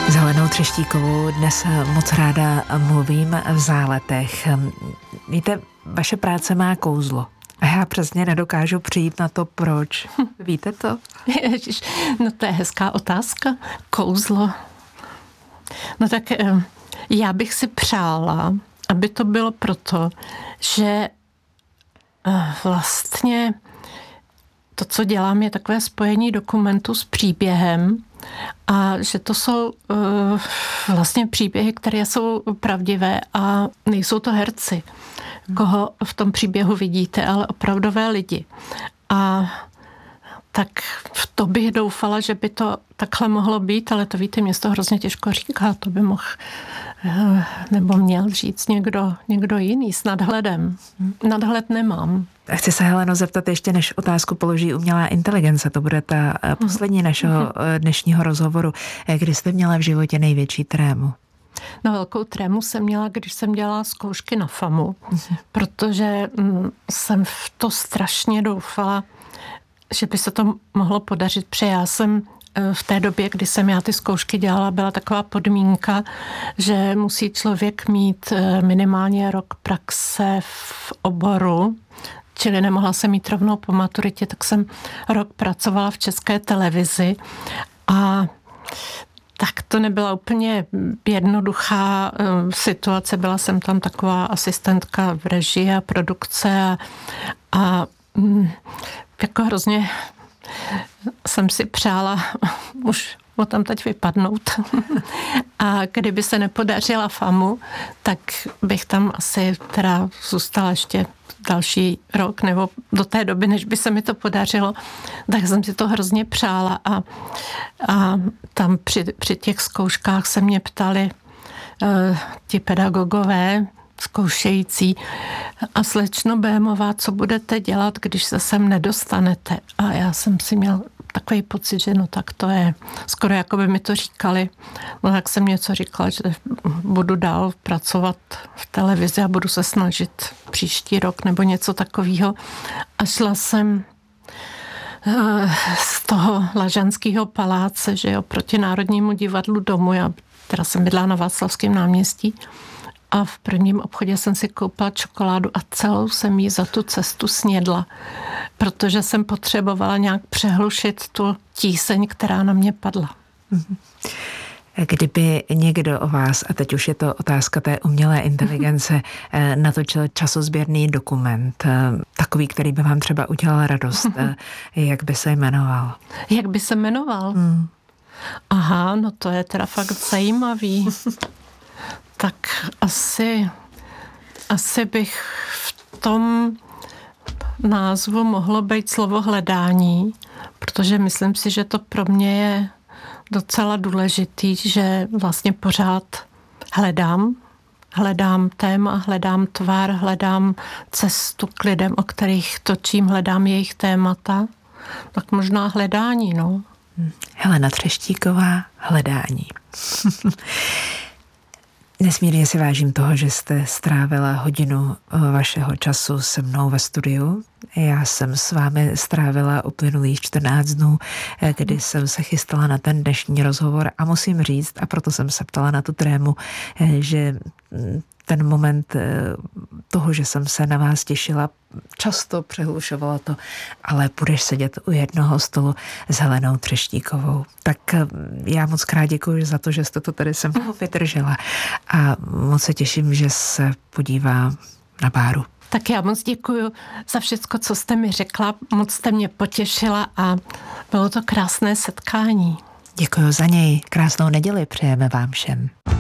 S Helenou Třeštíkovou dnes moc ráda mluvím v Záletech. Víte, vaše práce má kouzlo. A já přesně nedokážu přijít na to, proč. Víte to? Ježiš, no to je hezká otázka. Kouzlo. No tak já bych si přála, aby to bylo proto, že vlastně to, co dělám, je takové spojení dokumentu s příběhem a že to jsou vlastně příběhy, které jsou pravdivé a nejsou to herci, koho v tom příběhu vidíte, ale opravdové lidi. A tak v to bych doufala, že by to takhle mohlo být, ale to víte, mě to hrozně těžko říká, to by mohl nebo měl říct někdo jiný s nadhledem. Nadhled nemám. Chci se, Heleno, zeptat ještě, než otázku položí umělá inteligence. To bude ta poslední našeho dnešního rozhovoru. Kdy jste měla v životě největší trému? No, velkou trému jsem měla, když jsem dělala zkoušky na FAMu, protože jsem v to strašně doufala, že by se to mohlo podařit, protože já jsem v té době, kdy jsem já ty zkoušky dělala, byla taková podmínka, že musí člověk mít minimálně rok praxe v oboru, čili nemohla jsem mít rovnou po maturitě, tak jsem rok pracovala v České televizi a tak to nebyla úplně jednoduchá situace. Byla jsem tam taková asistentka v režii a produkce a jako hrozně jsem si přála už tam teď vypadnout. A kdyby se nepodařila FAMu, tak bych tam asi teda zůstala ještě další rok nebo do té doby, než by se mi to podařilo, tak jsem si to hrozně přála a tam při těch zkouškách se mě ptali ti pedagogové zkoušející a slečno Bémová, co budete dělat, když se sem nedostanete? A já jsem si měl takový pocit, že no tak to je, skoro jako by mi to říkali. No tak jsem něco říkala, že budu dál pracovat v televizi a budu se snažit příští rok nebo něco takového. A šla jsem z toho Lažanského paláce, že jo, proti Národnímu divadlu domů. Já teda jsem bydlela na Václavském náměstí a v prvním obchodě jsem si koupila čokoládu a celou jsem ji za tu cestu snědla, protože jsem potřebovala nějak přehlušit tu tíseň, která na mě padla. Kdyby někdo o vás, a teď už je to otázka té umělé inteligence, natočil časozběrný dokument, takový, který by vám třeba udělal radost, jak by se jmenoval? Jak by se jmenoval? Aha, no to je teda fakt zajímavý. Tak asi bych v tom názvu mohlo být slovo hledání, protože myslím si, že to pro mě je docela důležitý, že vlastně pořád hledám téma, hledám tvar, hledám cestu k lidem, o kterých točím, hledám jejich témata. Tak možná hledání, no. Helena Třeštíková, hledání. Nesmírně si vážím toho, že jste strávila hodinu vašeho času se mnou ve studiu. Já jsem s vámi strávila uplynulých 14 dnů, kdy jsem se chystala na ten dnešní rozhovor a musím říct, a proto jsem se ptala na tu trému, že ten moment toho, že jsem se na vás těšila, často přehlušovala to, ale budeš sedět u jednoho stolu s Helenou Třeštíkovou. Tak já moc krát děkuji za to, že jste to tady se mnou vydržela a moc se těším, že se podívám na Báru. Tak já moc děkuji za všecko, co jste mi řekla, moc jste mě potěšila a bylo to krásné setkání. Děkuji za něj, krásnou neděli přejeme vám všem.